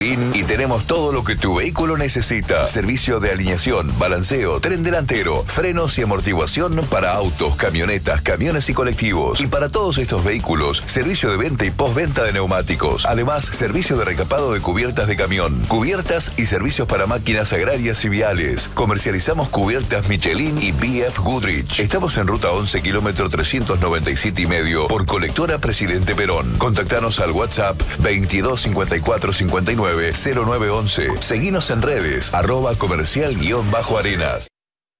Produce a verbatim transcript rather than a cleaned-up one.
Y tenemos todo lo que tu vehículo necesita. Servicio de alineación, balanceo, tren delantero, frenos y amortiguación para autos, camionetas, camiones y colectivos. Y para todos estos vehículos, servicio de venta y postventa de neumáticos. Además, servicio de recapado de cubiertas de camión, cubiertas y servicios para máquinas agrarias y viales. Comercializamos cubiertas Michelin y B F Goodrich. Estamos en ruta once, kilómetro trescientos noventa y siete y medio por colectora Presidente Perón. Contactanos al WhatsApp veintidós cincuenta y cuatro cincuenta y nueve cero nueve once. Seguinos en redes, arroba comercial guión bajo arenas.